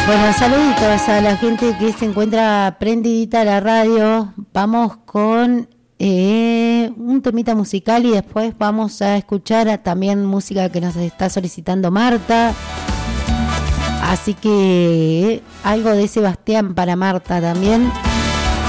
Bueno, saluditos a la gente que se encuentra prendidita a la radio. Vamos con un temita musical y después vamos a escuchar también música que nos está solicitando Marta. Así que algo de Sebastián para Marta también.